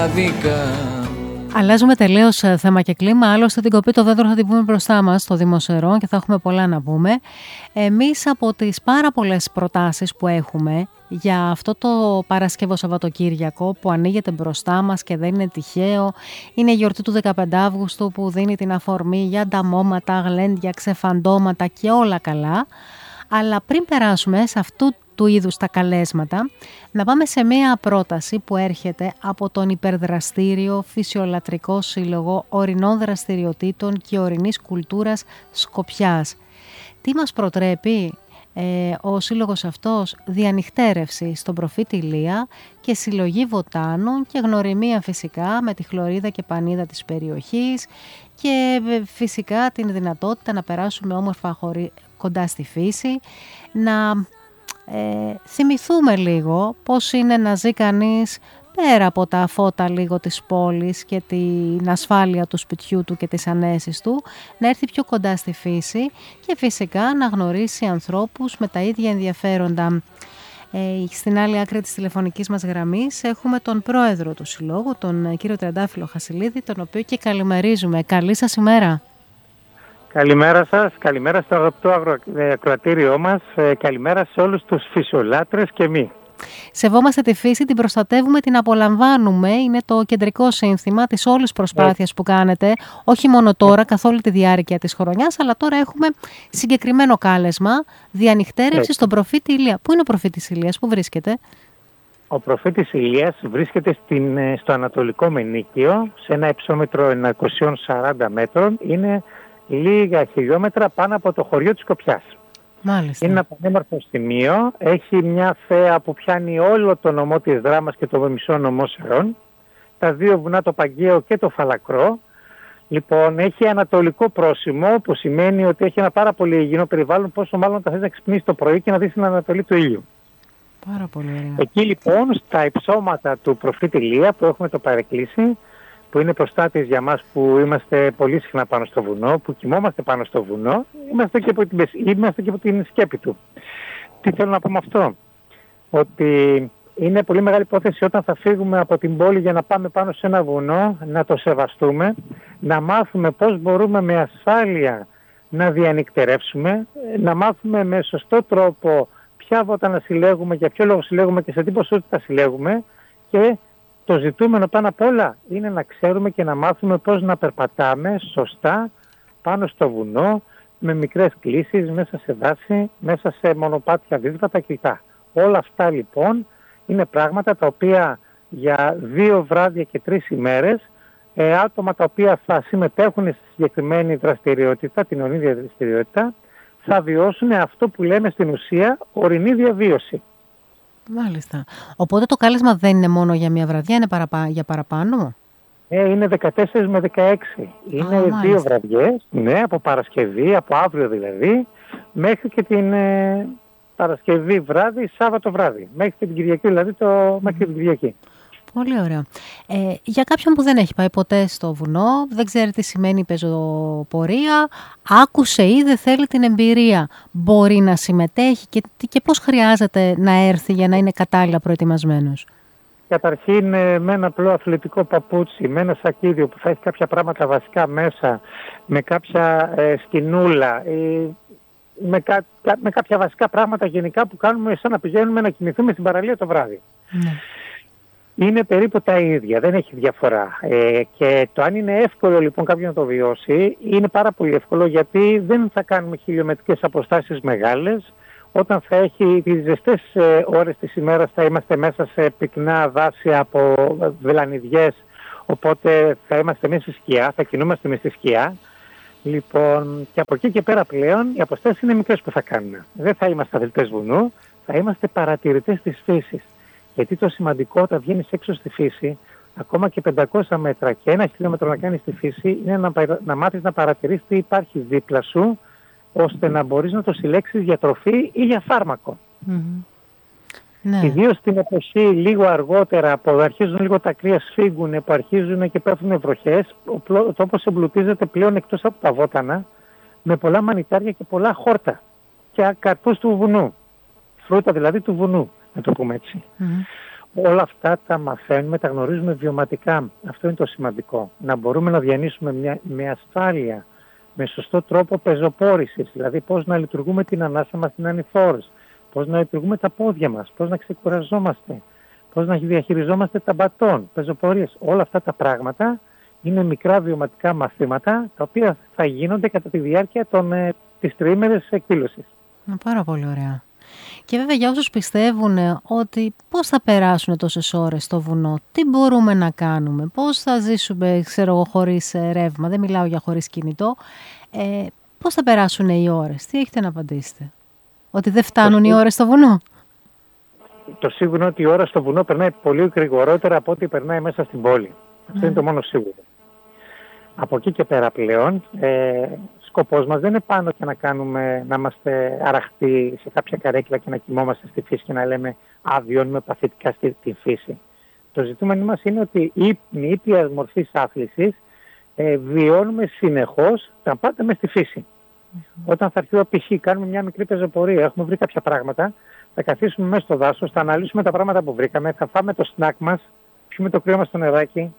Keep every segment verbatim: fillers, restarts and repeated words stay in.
Αλλάζουμε τελείως θέμα και κλίμα. Άλλωστε, την κοπή το δέντρο θα την πούμε μπροστά μας στο Δημοσερό και θα έχουμε πολλά να πούμε. Εμείς, από τις πάρα πολλές προτάσεις που έχουμε για αυτό το Παρασκευό Σαββατοκύριακο που ανοίγεται μπροστά μας και δεν είναι τυχαίο, είναι η γιορτή του δεκαπέντε Αυγούστου που δίνει την αφορμή για νταμώματα, γλέντια, ξεφαντώματα και όλα καλά. Αλλά πριν περάσουμε σε αυτού του είδους τα καλέσματα, να πάμε σε μία πρόταση που έρχεται από τον Υπερδραστήριο Φυσιολατρικό Σύλλογο Ορεινών Δραστηριοτήτων και Ορεινής Κουλτούρας Σκοπιάς. Τι μας προτρέπει ε, ο σύλλογος αυτός? Διανυκτέρευση στον προφήτη Ηλία και συλλογή βοτάνων και γνωριμία φυσικά με τη χλωρίδα και πανίδα της περιοχής και φυσικά την δυνατότητα να περάσουμε όμορφα χωρί, κοντά στη φύση, να ε, θυμηθούμε λίγο πώς είναι να ζει κανείς πέρα από τα φώτα λίγο της πόλης και την ασφάλεια του σπιτιού του και τις ανέσεις του, να έρθει πιο κοντά στη φύση και φυσικά να γνωρίσει ανθρώπους με τα ίδια ενδιαφέροντα. Ε, στην άλλη άκρη της τηλεφωνικής μας γραμμής έχουμε τον πρόεδρο του Συλλόγου, τον κύριο Τριαντάφυλλο Χασιλίδη, τον οποίο και καλημερίζουμε. Καλή σας ημέρα. Καλημέρα σας, καλημέρα στο αγαπητό ακροατήριό μας, καλημέρα σε όλους τους φυσιολάτρες και μη. Σεβόμαστε τη φύση, την προστατεύουμε, την απολαμβάνουμε, είναι το κεντρικό σύνθημα της όλης προσπάθειας που κάνετε, όχι μόνο τώρα, καθ' όλη τη διάρκεια της χρονιάς, αλλά τώρα έχουμε συγκεκριμένο κάλεσμα, διανυκτέρευση στον προφήτη Ηλία. Πού είναι ο προφήτης Ηλίας, πού βρίσκεται? Ο προφήτης Ηλίας βρίσκεται στην, στο Ανατολικό Μενίκιο, σε ένα υψόμετρο εννιακόσια σαράντα μέτρων, είναι λίγα χιλιόμετρα πάνω από το χωριό της Σκοπιάς. Μάλιστα. Είναι ένα πανέμορφο σημείο, έχει μια θέα που πιάνει όλο το νομό της Δράμας και το μισό νομό Σερών, τα δύο βουνά, το Παγκαίο και το Φαλακρό. Λοιπόν, έχει ανατολικό πρόσημο, που σημαίνει ότι έχει ένα πάρα πολύ υγιεινό περιβάλλον, πόσο μάλλον θα θες να ξυπνήσεις το πρωί και να δεις την ανατολή του ήλιου. Πάρα πολύ ωραία. Εκεί λοιπόν, στα υψώματα του προφήτη Ηλία που έχουμε το παρεκκλήσει, που είναι προστάτης για μας που είμαστε πολύ συχνά πάνω στο βουνό, που κοιμόμαστε πάνω στο βουνό, είμαστε και από την, είμαστε και από την σκέπη του. Τι θέλω να πω με αυτό? Ότι είναι πολύ μεγάλη υπόθεση όταν θα φύγουμε από την πόλη για να πάμε πάνω σε ένα βουνό, να το σεβαστούμε, να μάθουμε πώς μπορούμε με ασφάλεια να διανυκτερεύσουμε, να μάθουμε με σωστό τρόπο ποια βότα να συλλέγουμε, για ποιο λόγο συλλέγουμε και σε τι ποσότητα συλλέγουμε, και το ζητούμενο πάνω απ' όλα είναι να ξέρουμε και να μάθουμε πώς να περπατάμε σωστά πάνω στο βουνό, με μικρές κλίσεις, μέσα σε δάση, μέσα σε μονοπάτια δύσβατα κλπ. Όλα αυτά λοιπόν είναι πράγματα τα οποία για δύο βράδια και τρεις ημέρες ε, άτομα τα οποία θα συμμετέχουν στη συγκεκριμένη δραστηριότητα, την ορεινή δραστηριότητα, θα βιώσουν αυτό που λέμε στην ουσία ορεινή διαβίωση. Μάλιστα. Οπότε το κάλεσμα δεν είναι μόνο για μια βραδιά, είναι παραπα... για παραπάνω? Ε, είναι δεκατέσσερα με δεκαέξι. Είναι Α, δύο μάλιστα. βραδιές, ναι, από Παρασκευή, από αύριο δηλαδή, μέχρι και την ε, Παρασκευή βράδυ, Σάββατο βράδυ. Μέχρι και την Κυριακή, δηλαδή το, μέχρι και την Κυριακή. Πολύ ωραία. Ε, για κάποιον που δεν έχει πάει ποτέ στο βουνό, δεν ξέρει τι σημαίνει η πεζοπορία, άκουσε ή δεν θέλει την εμπειρία, μπορεί να συμμετέχει και, και πώς χρειάζεται να έρθει για να είναι κατάλληλα προετοιμασμένος? Καταρχήν με ένα απλό αθλητικό παπούτσι, με ένα σακίδιο που θα έχει κάποια πράγματα βασικά μέσα, με κάποια ε, σκηνούλα, ε, με, κα, με κάποια βασικά πράγματα γενικά που κάνουμε σαν να πηγαίνουμε να κοιμηθούμε στην παραλία το βράδυ. Ναι. Είναι περίπου τα ίδια, δεν έχει διαφορά. Ε, και το αν είναι εύκολο λοιπόν κάποιον να το βιώσει, είναι πάρα πολύ εύκολο, γιατί δεν θα κάνουμε χιλιομετρικές αποστάσεις μεγάλες. Όταν θα έχει τις ζεστές ε, ώρες της ημέρας θα είμαστε μέσα σε πυκνά δάση από βελανιδιές, οπότε θα είμαστε μέσα στη σκιά, θα κινούμαστε μέσα στη σκιά. Λοιπόν, και από εκεί και πέρα πλέον οι αποστάσεις είναι μικρές που θα κάνουμε. Δεν θα είμαστε αθλητές βουνού, θα είμαστε παρατηρητές της φύσης. Γιατί το σημαντικό όταν βγαίνεις έξω στη φύση, ακόμα και πεντακόσια μέτρα και ένα χιλιόμετρο να κάνεις στη φύση, είναι να, να μάθεις να παρατηρείς τι υπάρχει δίπλα σου, ώστε να μπορείς να το συλλέξεις για τροφή ή για φάρμακο. Mm-hmm. Ναι. Ιδίως στην εποχή λίγο αργότερα, που αρχίζουν λίγο τα κρύα σφίγγουν, που αρχίζουν και πέφτουν βροχές, ο τόπος εμπλουτίζεται πλέον εκτός από τα βότανα, με πολλά μανιτάρια και πολλά χόρτα και καρπούς του βουνού. Φρούτα δηλαδή του βουνού, να το πούμε έτσι. Mm-hmm. όλα αυτά τα μαθαίνουμε, τα γνωρίζουμε βιωματικά. Αυτό είναι το σημαντικό. Να μπορούμε να διανύσουμε μια, με ασφάλεια, με σωστό τρόπο πεζοπόρησης, δηλαδή πώς να λειτουργούμε την ανάσα μας στην ανηφόρος, πώς να λειτουργούμε τα πόδια μας, πώς να ξεκουραζόμαστε, πώς να διαχειριζόμαστε τα μπατόν, πεζοπορίες. Όλα αυτά τα πράγματα είναι μικρά βιωματικά μαθήματα, τα οποία θα γίνονται κατά τη διάρκεια των, ε, της τριήμερης εκδήλωσης. Πάρα πολύ ωραία. Και βέβαια για όσους πιστεύουν ότι πώς θα περάσουν τόσες ώρες στο βουνό, τι μπορούμε να κάνουμε, πώς θα ζήσουμε, ξέρω εγώ, χωρίς ρεύμα, δεν μιλάω για χωρίς κινητό, ε, πώς θα περάσουν οι ώρες, τι έχετε να απαντήσετε? Ότι δεν φτάνουν οι ώρες στο βουνό? Το σίγουρο είναι ότι η ώρα στο βουνό περνάει πολύ γρηγορότερα από ό,τι περνάει μέσα στην πόλη. Αυτό mm. είναι το μόνο σίγουρο. Από εκεί και πέρα πλέον, ε, σκοπός μας δεν είναι πάνω και να κάνουμε, να είμαστε αραχτοί σε κάποια καρέκλα και να κοιμόμαστε στη φύση και να λέμε «Α, βιώνουμε παθητικά στη φύση». Το ζητούμενο μας είναι ότι η ήπια μορφή άθλησης ε, βιώνουμε συνεχώς τα πάντα μες στη φύση. Mm-hmm. Όταν θα αρχίσουμε π.χ. κάνουμε μια μικρή πεζοπορία, έχουμε βρει κάποια πράγματα, θα καθίσουμε μέσα στο δάσος, θα αναλύσουμε τα πράγματα που βρήκαμε, θα φάμε το σνακ μας, πιούμε το κρύο μας στο νεράκι,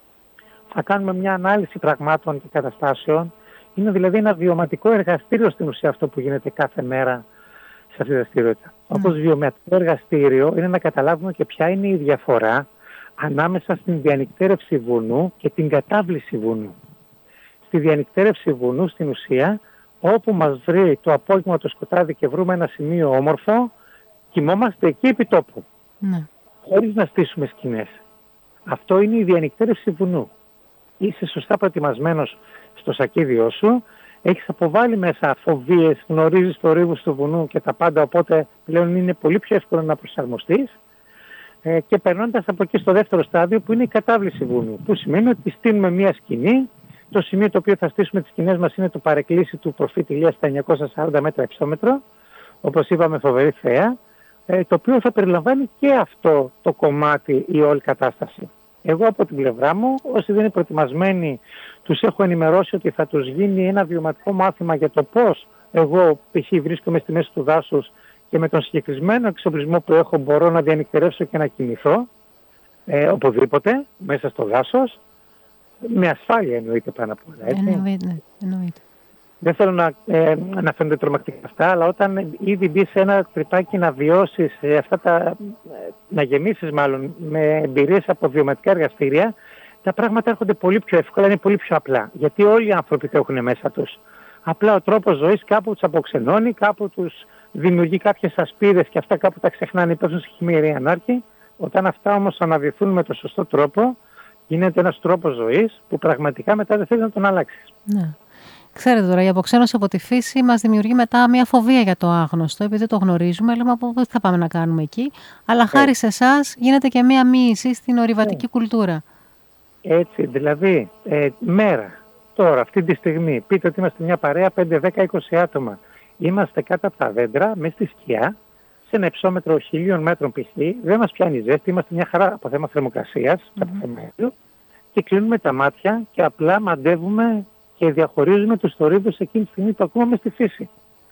θα κάνουμε μια ανάλυση πραγμάτων και καταστάσεων. Είναι δηλαδή ένα βιωματικό εργαστήριο στην ουσία αυτό που γίνεται κάθε μέρα σε αυτή τη δραστηριότητα. Mm. Όπως βιωματικό εργαστήριο είναι να καταλάβουμε και ποια είναι η διαφορά ανάμεσα στην διανυκτέρευση βουνού και την κατάβληση βουνού. Στη διανυκτέρευση βουνού στην ουσία, όπου μας βρει το απόγευμα το σκοτάδι και βρούμε ένα σημείο όμορφο, κοιμόμαστε εκεί επί τόπου, mm. χωρίς να στήσουμε σκηνές. Αυτό είναι η διανυκτέρευση βουνού. Είσαι σωστά προετοιμασμένος στο σακίδιό σου, έχεις αποβάλει μέσα φοβίες, γνωρίζεις το ρύβους του βουνού και τα πάντα, οπότε πλέον είναι πολύ πιο εύκολο να προσαρμοστείς. Ε, και περνώντας από εκεί στο δεύτερο στάδιο που είναι η κατάβληση βουνού, που σημαίνει ότι στείλουμε μια σκηνή. Το σημείο το οποίο θα στήσουμε τις σκηνές μας είναι το παρεκκλήσι του προφήτη Ηλία στα εννιακόσια σαράντα μέτρα υψόμετρο, όπως είπαμε, φοβερή θέα, ε, το οποίο θα περιλαμβάνει και αυτό το κομμάτι η όλη κατάσταση. Εγώ από την πλευρά μου, όσοι δεν είναι προετοιμασμένοι, τους έχω ενημερώσει ότι θα τους γίνει ένα βιωματικό μάθημα για το πώς εγώ π.χ. βρίσκομαι στη μέση του δάσους και με τον συγκεκριμένο εξοπλισμό που έχω μπορώ να διανυκτερεύσω και να κινηθώ ε, οπουδήποτε μέσα στο δάσος, με ασφάλεια εννοείται πάνω απ' όλα. Έτσι. Εννοείται, εννοείται. Δεν θέλω να, ε, να φαίνονται τρομακτικά αυτά, αλλά όταν ήδη μπει σε ένα τρυπάκι να βιώσεις ε, αυτά τα, να γεμίσεις μάλλον με εμπειρίες από βιωματικά εργαστήρια, τα πράγματα έρχονται πολύ πιο εύκολα, είναι πολύ πιο απλά. Γιατί όλοι οι άνθρωποι το έχουν μέσα τους. Απλά ο τρόπος ζωής κάπου τους αποξενώνει, κάπου τους δημιουργεί κάποιες ασπίδες και αυτά κάπου τα ξεχνάνε, υπεύθυνοι στη χειμερή ανάρκη. Όταν αυτά όμως αναδυθούν με τον σωστό τρόπο, γίνεται ένας τρόπος ζωής που πραγματικά μετά δεν θέλει να τον αλλάξεις. Ναι. Ξέρετε τώρα, η αποξένωση από τη φύση μας δημιουργεί μετά μια φοβία για το άγνωστο, επειδή το γνωρίζουμε, λέμε από πού θα πάμε να κάνουμε εκεί, αλλά χάρη ε. σε εσάς γίνεται και μια μοίηση στην ορειβατική ε. κουλτούρα. Έτσι, δηλαδή, ε, μέρα, τώρα, αυτή τη στιγμή, πείτε ότι είμαστε μια παρέα πέντε, δέκα, είκοσι άτομα, είμαστε κάτω από τα δέντρα, μέσα στη σκιά, σε ένα υψόμετρο χιλίων μέτρων π.χ., δεν μας πιάνει ζέστη, είμαστε μια χαρά από θέμα θερμοκρασίας, mm-hmm. από θέμα, και κλείνουμε τα μάτια και απλά μαντεύουμε και διαχωρίζουμε τους θορύβους εκείνη τη στιγμή που ακούμε μες στη φύση.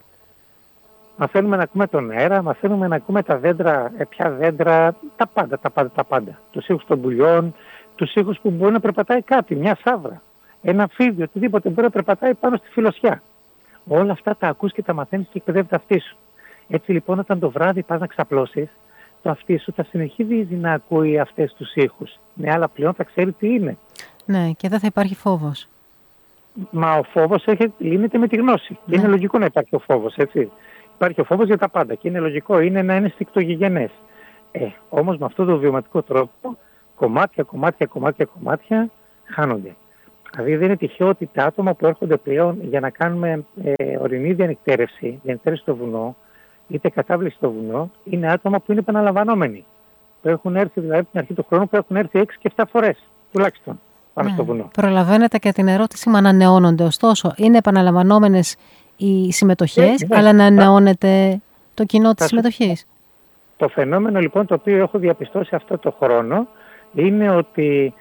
Μαθαίνουμε να ακούμε τον αέρα, μαθαίνουμε να ακούμε τα δέντρα, ε, ποια δέντρα, τα πάντα, τα πάντα, τα πάντα. Τους ήχους των πουλιών, τους ήχους που μπορεί να περπατάει κάτι, μια σαύρα, ένα φίδι, οτιδήποτε μπορεί να περπατάει πάνω στη φιλοσιά. Όλα αυτά τα ακούς και τα μαθαίνεις και εκπαιδεύεται αυτή σου. Έτσι λοιπόν όταν το βράδυ πας να ξαπλώσεις, το αυτί σου θα συνεχίζει να ακούει αυτές τους ήχους. Ναι, αλλά πλέον θα ξέρει τι είναι. Ναι, και δεν θα υπάρχει φόβος. Μα ο φόβος λύνεται με τη γνώση. Ναι. Είναι λογικό να υπάρχει ο φόβος, έτσι. Υπάρχει ο φόβος για τα πάντα και είναι λογικό, είναι να είναι στικτογυγενές. Ε, όμως με αυτόν τον βιωματικό τρόπο, κομμάτια, κομμάτια, κομμάτια, κομμάτια χάνονται. Δηλαδή δεν είναι τυχαίο ότι τα άτομα που έρχονται πλέον για να κάνουμε ε, ορεινή διανυκτέρευση, διανυκτέρευση στο βουνό, είτε κατάβληση στο βουνό, είναι άτομα που είναι επαναλαμβανόμενοι. Που έχουν έρθει, δηλαδή από την αρχή του χρόνου, που έχουν έρθει έξι και επτά φορές τουλάχιστον πάνω ναι, στο βουνό. Προλαβαίνετε και την ερώτηση με ανανεώνονται. Ωστόσο, είναι επαναλαμβανόμενες οι συμμετοχές, ναι, αλλά να ανανεώνεται το κοινό της συμμετοχής. Το φαινόμενο λοιπόν το οποίο έχω διαπιστώσει αυτό το χρόνο είναι ότι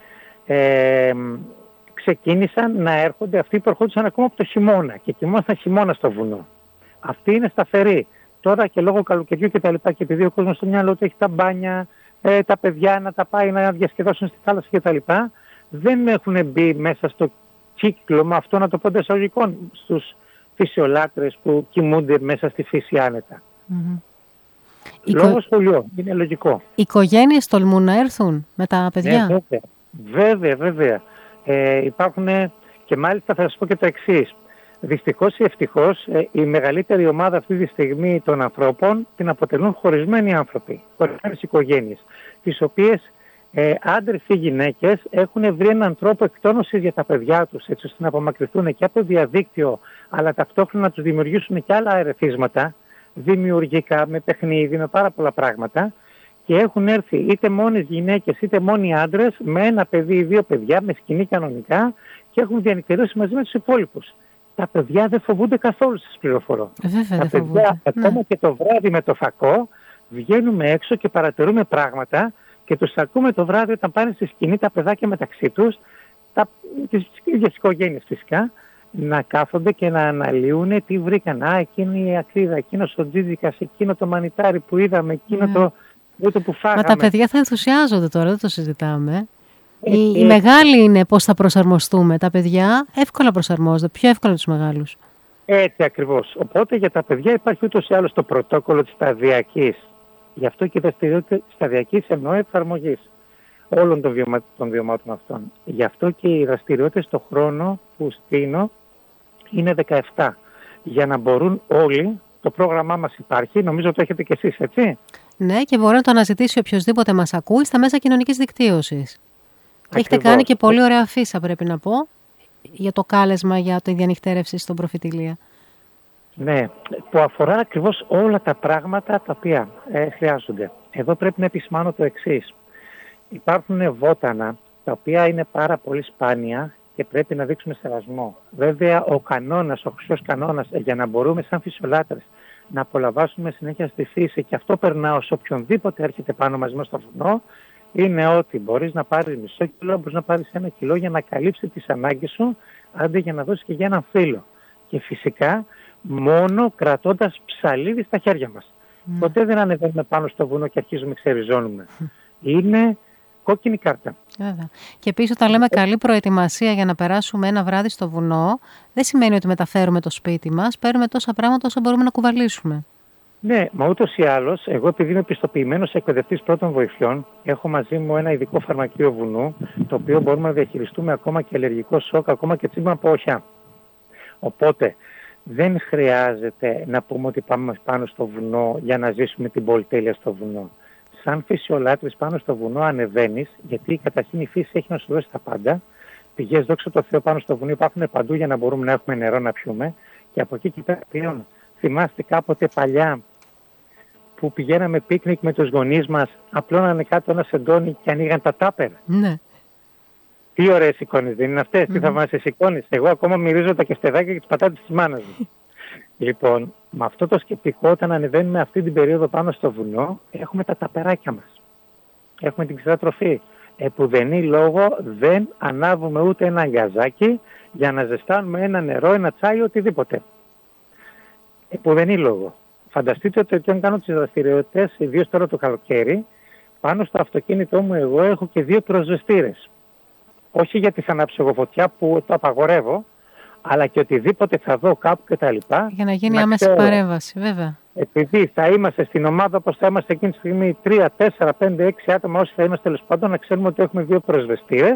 ε, ξεκίνησαν να έρχονται αυτοί που ερχόντουσαν ακόμα από το χειμώνα και κοιμόμασταν χειμώνα στο βουνό. Αυτοί είναι σταθεροί. Τώρα και λόγω καλοκαιριού και τα λοιπά, και επειδή ο κόσμος στο μυαλό του έχει τα μπάνια, ε, τα παιδιά να τα πάει να διασκεδάσουν στη θάλασσα κτλ. Δεν έχουν μπει μέσα στο κύκλωμα αυτό, να το πω εντός στους φυσιολάτρες που κοιμούνται μέσα στη φύση άνετα. Mm-hmm. Λόγω Οικο... σχολείο, είναι λογικό. Οι οικογένειες τολμούν να έρθουν με τα παιδιά? Ναι, βέβαια, βέβαια, βέβαια. Ε, υπάρχουν και μάλιστα θα σας πω και το εξής. Δυστυχώς ή ευτυχώς ε, η μεγαλύτερη ομάδα αυτή τη στιγμή των ανθρώπων την αποτελούν χωρισμένοι άνθρωποι, χωρισμένες οικογένειες, τις οποίες ε, άντρες ή γυναίκες έχουν βρει έναν τρόπο εκτόνωσης για τα παιδιά τους, έτσι ώστε να απομακρυνθούν και από το διαδίκτυο, αλλά ταυτόχρονα να τους δημιουργήσουν και άλλα ερεθίσματα, δημιουργικά, με παιχνίδι, με πάρα πολλά πράγματα, και έχουν έρθει είτε μόνες γυναίκες είτε μόνοι άντρες με ένα παιδί ή δύο παιδιά, με σκηνή κανονικά, και έχουν διανυκτερώσει μαζί με τους υπόλοιπους. Τα παιδιά δεν φοβούνται καθόλου, σας πληροφορώ. Βέβαια, τα παιδιά, ακόμα ναι. και το βράδυ με το φακό, βγαίνουμε έξω και παρατηρούμε πράγματα και τους ακούμε το βράδυ όταν πάνε στη σκηνή τα παιδάκια μεταξύ τους, τα, τις ίδιες οικογένειες φυσικά, να κάθονται και να αναλύουν τι βρήκαν. Α, εκείνη η ακρίδα, εκείνος ο τζίτζικας, εκείνο το μανιτάρι που είδαμε, εκείνο ναι. το ούτω που φάγαμε. Μα τα παιδιά θα ενθουσιάζονται τώρα, δεν το συζητάμε. Ε, η, ε, η μεγάλη είναι πώς θα προσαρμοστούμε. Τα παιδιά εύκολα προσαρμόζονται, πιο εύκολα τους μεγάλους. Έτσι ακριβώς. Οπότε για τα παιδιά υπάρχει ούτως ή άλλως το πρωτόκολλο της σταδιακής. Γι' αυτό και η δραστηριότητα της σταδιακής εννοώ εφαρμογής όλων των, βιωμα... των βιωμάτων αυτών. Γι' αυτό και οι δραστηριότητες στο χρόνο που στείνω είναι δεκαεπτά. Για να μπορούν όλοι, το πρόγραμμά μας υπάρχει, νομίζω το έχετε κι εσείς, έτσι. Ναι, και μπορεί να το αναζητήσει οποιοδήποτε μας ακούει στα μέσα κοινωνικής δικτύωσης. Έχετε κάνει και πολύ ωραία αφίσα, πρέπει να πω, για το κάλεσμα για τη διανυκτέρευση στον Προφητηλία. Ναι, που αφορά ακριβώς όλα τα πράγματα τα οποία ε, χρειάζονται. Εδώ πρέπει να επισημάνω το εξής. Υπάρχουν βότανα τα οποία είναι πάρα πολύ σπάνια και πρέπει να δείξουμε σεβασμό. Βέβαια, ο κανόνας, ο χρυσός κανόνας, για να μπορούμε σαν φυσιολάτρες να απολαμβάσουμε συνέχεια στη φύση, και αυτό περνάω σε οποιονδήποτε έρχεται πάνω μαζί μας στο βουνό, είναι ότι μπορείς να πάρεις μισό κιλό, μπορείς να πάρεις ένα κιλό για να καλύψει τις ανάγκες σου, άντε για να δώσεις και για έναν φύλλο. Και φυσικά μόνο κρατώντας ψαλίδι στα χέρια μας. Mm. Ποτέ δεν ανεβαίνουμε πάνω στο βουνό και αρχίζουμε ξεριζώνουμε. Mm. Είναι κόκκινη κάρτα. Βέβαια. Και επίσης όταν λέμε καλή προετοιμασία για να περάσουμε ένα βράδυ στο βουνό, δεν σημαίνει ότι μεταφέρουμε το σπίτι μας, παίρνουμε τόσα πράγματα όσο μπορούμε να κουβαλήσουμε. Ναι, μα ούτως ή άλλως, εγώ επειδή είμαι πιστοποιημένος εκπαιδευτής πρώτων βοηθειών, έχω μαζί μου ένα ειδικό φαρμακείο βουνού, το οποίο μπορούμε να διαχειριστούμε ακόμα και αλλεργικό σοκ, ακόμα και τσίμα από οχιά. Οπότε δεν χρειάζεται να πούμε ότι πάμε πάνω στο βουνό για να ζήσουμε την πολυτέλεια στο βουνό. Σαν φυσιολάτρης πάνω στο βουνό ανεβαίνεις, γιατί καταρχήν η φύση έχει να σου δώσει τα πάντα. Πηγές, δόξα τω Θεώ, πάνω στο βουνό υπάρχουν παντού για να μπορούμε να έχουμε νερό να πιούμε. Και από εκεί και πέρα πλέον, θυμάστε κάποτε παλιά που πηγαίναμε πίκνικ με τους γονείς μας, απλώνανε κάτω ένα σεντόνι και ανοίγαν τα τάπερ. Ναι. Τι ωραίες εικόνες δεν είναι αυτές, mm-hmm. τι θαυμάσιες εικόνες. Εγώ ακόμα μυρίζω τα κεφτεδάκια και τις πατάτες της μάνας μου. Λοιπόν, με αυτό το σκεπτικό, όταν ανεβαίνουμε αυτή την περίοδο πάνω στο βουνό, έχουμε τα ταπεράκια μας. Έχουμε την ξηρά τροφή. Επουδενή λόγο δεν ανάβουμε ούτε ένα αγκαζάκι για να ζεστάνουμε ένα νερό, ένα τσάι, οτιδήποτε. Επουδενή λόγο. Φανταστείτε ότι όταν κάνω τις δραστηριότητες, ιδίως τώρα το καλοκαίρι, πάνω στο αυτοκίνητό μου εγώ έχω και δύο πυροσβεστήρες. Όχι για τη θαναψιογοφωτιά που το απαγορεύω, αλλά και οτιδήποτε θα δω κάπου κτλ. Για να γίνει να άμεση ξέρω, παρέμβαση, βέβαια. Επειδή θα είμαστε στην ομάδα όπως θα είμαστε εκείνη τη στιγμή τρία, τέσσερα, πέντε, έξι άτομα, όσοι θα είμαστε τέλος πάντων, να ξέρουμε ότι έχουμε δύο πυροσβεστήρες.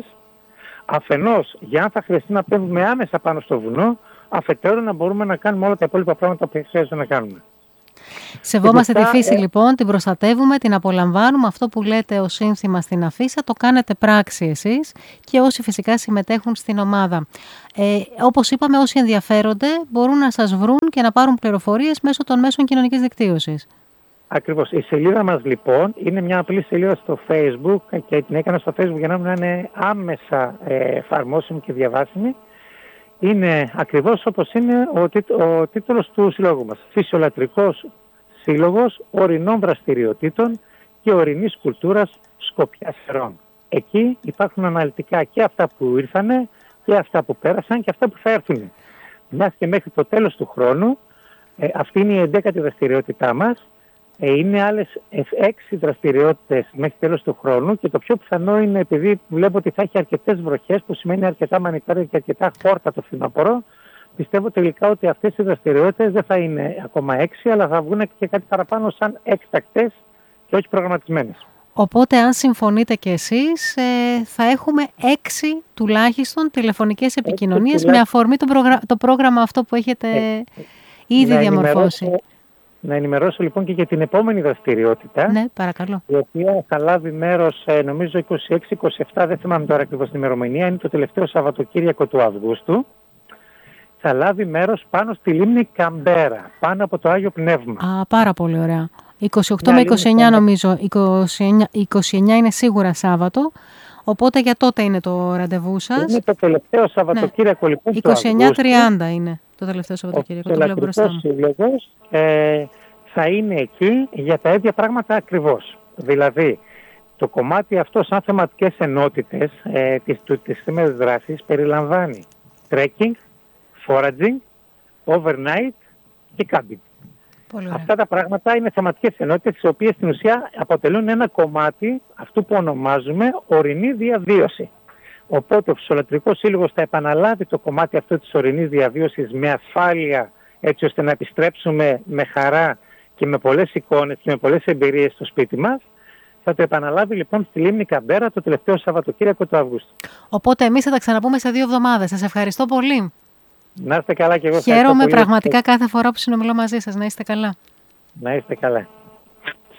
Αφενός, για αν θα χρειαστεί να πέφτουμε άμεσα πάνω στο βουνό, αφετέρου να μπορούμε να κάνουμε όλα τα υπόλοιπα πράγματα που χρειάζεται να κάνουμε. Σεβόμαστε τη φύση ε... λοιπόν, την προστατεύουμε, την απολαμβάνουμε. Αυτό που λέτε ως σύνθημα στην αφίσα το κάνετε πράξη εσείς και όσοι φυσικά συμμετέχουν στην ομάδα. Ε, όπως είπαμε, όσοι ενδιαφέρονται μπορούν να σας βρουν και να πάρουν πληροφορίες μέσω των μέσων κοινωνικής δικτύωσης. Ακριβώς. Η σελίδα μας λοιπόν είναι μια απλή σελίδα στο Facebook και την έκανα στο Facebook για να είναι άμεσα ε, εφαρμόσιμη και διαβάσιμη. Είναι ακριβώς όπως είναι ο, τίτ, ο τίτλος του συλλόγου μας. Φυσιολατρικός Σύλλογος Ορεινών Δραστηριοτήτων και Ορεινής Κουλτούρας Σκοπιάς Σερών. Εκεί υπάρχουν αναλυτικά και αυτά που ήρθανε και αυτά που πέρασαν και αυτά που θα έρθουν. Μιας και μέχρι το τέλος του χρόνου, ε, αυτή είναι η εντέκατη δραστηριότητά μας, Είναι άλλες έξι δραστηριότητες μέχρι τέλος του χρόνου και το πιο πιθανό είναι, επειδή βλέπω ότι θα έχει αρκετές βροχές, που σημαίνει αρκετά μανιτάρια και αρκετά χόρτα το φθινόπωρο, πιστεύω τελικά ότι αυτές οι δραστηριότητες δεν θα είναι ακόμα έξι, αλλά θα βγουν και κάτι παραπάνω σαν έκτακτες και όχι προγραμματισμένες. Οπότε αν συμφωνείτε και εσείς, ε, θα έχουμε έξι τουλάχιστον τηλεφωνικές επικοινωνίες με αφορμή το, προγρα... το πρόγραμμα αυτό που έχετε ε, ήδη να διαμορφώσει. Ενημερώσω, να ενημερώσω λοιπόν και για την επόμενη δραστηριότητα. Ναι, παρακαλώ. Η οποία θα λάβει μέρος, ε, νομίζω είκοσι έξι είκοσι επτά, δεν θυμάμαι τώρα ακριβώς την ημερομηνία, είναι το τελευταίο Σαββατοκύριακο του Αυγούστου. Θα λάβει μέρος πάνω στη λίμνη Καμπέρα, πάνω από το Άγιο Πνεύμα. Α, πάρα πολύ ωραία. είκοσι οκτώ με είκοσι εννιά νομίζω, είκοσι εννιά, είκοσι εννιά είναι σίγουρα Σάββατο, οπότε για τότε είναι το ραντεβού σας. Είναι το τελευταίο Σαββατοκύριακο, ναι, λοιπόν του είκοσι εννιά τριάντα είναι το τελευταίο Σαββατοκύριακο. Ο Λατρικός Σύλλογος ε, θα είναι εκεί για τα ίδια πράγματα ακριβώς. Δηλαδή, το κομμάτι αυτό σαν θεματικές ενότητες ε, της, της θέμενης δράσης περιλαμβάνει trekking, foraging, overnight και camping. Αυτά τα πράγματα είναι θεματικές ενότητες, τις οποίες στην ουσία αποτελούν ένα κομμάτι αυτού που ονομάζουμε ορεινή διαβίωση. Οπότε ο Φυσιολατρικός Σύλλογος θα επαναλάβει το κομμάτι αυτό της ορεινής διαβίωσης με ασφάλεια, έτσι ώστε να επιστρέψουμε με χαρά και με πολλές εικόνες και με πολλές εμπειρίες στο σπίτι μας. Θα το επαναλάβει λοιπόν στη λίμνη Καμπέρα το τελευταίο Σαββατοκύριακο του Αυγούστου. Οπότε εμείς θα τα ξαναπούμε σε δύο εβδομάδες. Σας ευχαριστώ πολύ. Να είστε καλά και εγώ. Χαίρομαι πραγματικά κάθε φορά που συνομιλώ μαζί σας. Να είστε καλά. Να είστε καλά.